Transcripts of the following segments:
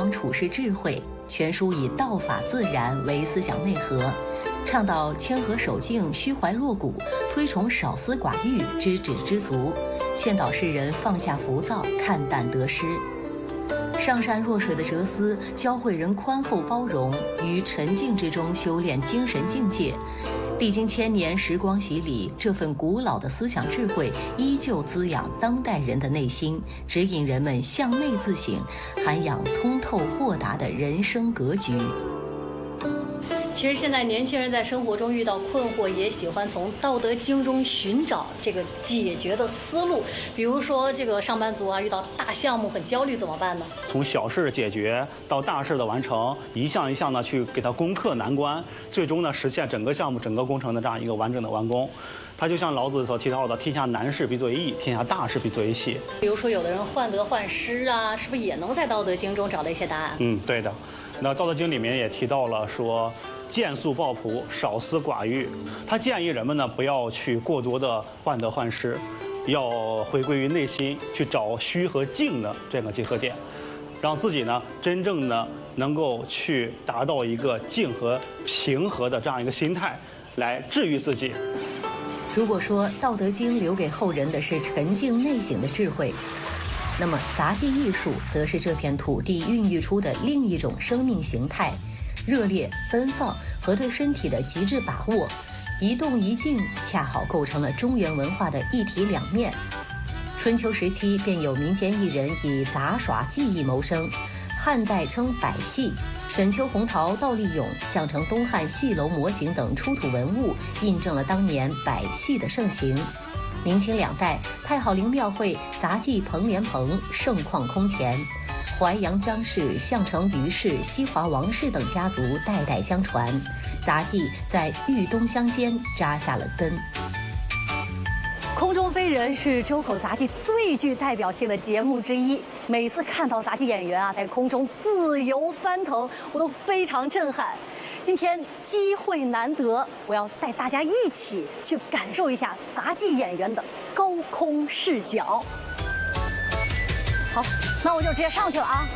方处世智慧。全书以道法自然为思想内核，倡导谦和守静、虚怀若谷，推崇少思寡欲、知止知足，劝导世人放下浮躁、看淡得失。上善若水的哲思教会人宽厚包容，于沉静之中修炼精神境界。历经千年时光洗礼，这份古老的思想智慧依旧滋养当代人的内心，指引人们向内自省，涵养通透豁达的人生格局。 其实现在年轻人在生活中遇到困惑，也喜欢从《道德经》中寻找这个解决的思路。比如说，这个上班族啊，遇到大项目很焦虑怎么办呢？ 从小事解决到大事的完成，一项一项的去给它攻克难关，最终呢实现整个项目、整个工程的这样一个完整的完工。它就像老子所提到的“天下难事必作易，天下大事必作细”。 比如说，有的人患得患失啊，是不是也能在《道德经》中找到一些答案？ 对的。那《道德经》里面也提到了说，见素抱朴，少思寡欲。他建议人们呢不要去过多的患得患失，要回归于内心，去找虚和静的这个结合点，让自己呢真正的能够去达到一个静和平和的这样一个心态，来治愈自己。 如果说《道德经》留给后人的是沉静内省的智慧，那么杂技艺术则是这片土地孕育出的另一种生命形态，热烈、奔放和对身体的极致把握，一动一静恰好构成了中原文化的一体两面。春秋时期便有民间艺人以杂耍技艺谋生，汉代称百戏，沈丘红桃、倒立俑、项城东汉戏楼模型等出土文物，印证了当年百戏的盛行。明清两代，太好陵庙会杂技彭莲蓬盛况空前，淮阳张氏、项城于氏、西华王氏等家族代代相传，杂技在豫东乡间扎下了根。 空中飞人是周口杂技最具代表性的节目之一，每次看到杂技演员啊在空中自由翻腾，我都非常震撼。今天机会难得，我要带大家一起去感受一下杂技演员的高空视角。好，那我就直接上去了啊。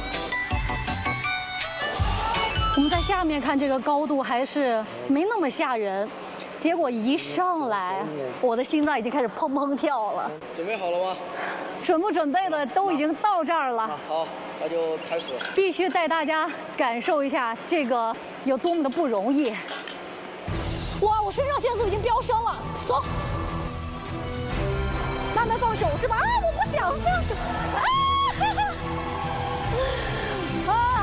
我们在下面看这个高度还是没那么吓人，结果一上来，我的心脏已经开始砰砰跳了。 准备好了吗？ 准不准备的都已经到这儿了。 好，那就开始。 必须带大家感受一下这个有多么的不容易。哇，我肾上腺素已经飙升了，松，慢慢放手是吧？啊，我不想放手。啊，啊，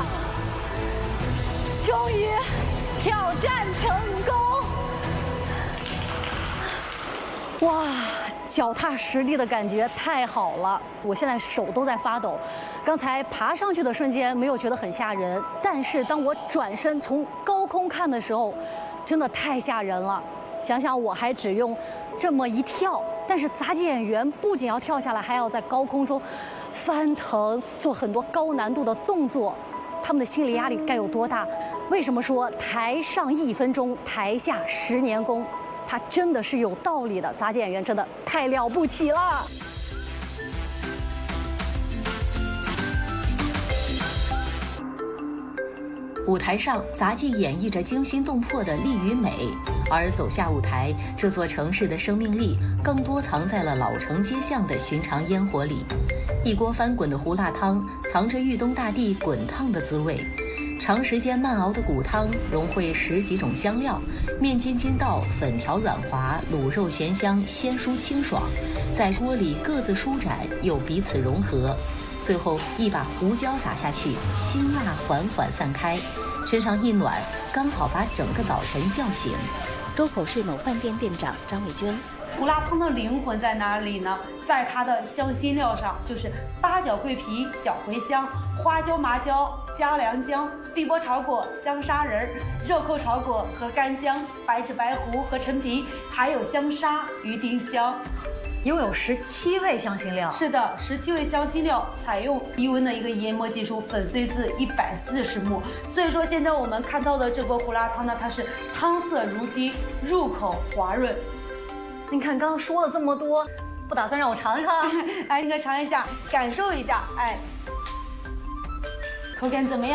终于挑战成功。哇，脚踏实地的感觉太好了，我现在手都在发抖。刚才爬上去的瞬间没有觉得很吓人，但是当我转身从高空看的时候，真的太吓人了。想想我还只用这么一跳，但是杂技演员不仅要跳下来，还要在高空中翻腾，做很多高难度的动作，他们的心理压力该有多大？为什么说台上1分钟，台下10年功？它真的是有道理的，杂技演员真的太了不起了。 舞台上，杂技演绎着惊心动魄的力与美，而走下舞台，这座城市的生命力更多藏在了老城街巷的寻常烟火里。一锅翻滚的胡辣汤，藏着豫东大地滚烫的滋味。长时间慢熬的骨汤融汇10几种香料，面筋筋道，粉条软滑，卤肉咸香，鲜酥清爽，在锅里各自舒展又彼此融合。最后一把胡椒撒下去，辛辣缓缓散开，身上一暖，刚好把整个早晨叫醒。 周口市某饭店店长张美娟。 胡辣汤的灵魂在哪里呢？在它的香辛料上，就是八角、桂皮、小茴香、花椒、麻椒、嘉良姜、碧波炒果、香砂仁、肉蔻炒果和干姜、白芷、白胡和陈皮，还有香砂与丁香。 一共有17味香辛料。 是的，17味香辛料采用低温的一个研磨技术，粉碎至140目。所以说，现在我们看到的这锅胡辣汤呢，它是汤色如金，入口滑润。 您看，刚刚说了这么多，不打算让我尝尝？ 哎，你可尝一下，感受一下，哎，口感怎么样？